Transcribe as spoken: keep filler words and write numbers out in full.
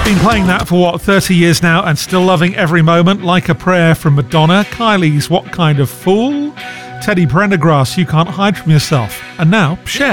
Been playing that for what, thirty years now, and still loving every moment. Like a Prayer from Madonna, Kylie's What Kind of Fool, Teddy Pendergrass, You Can't Hide From Yourself, and now Cher.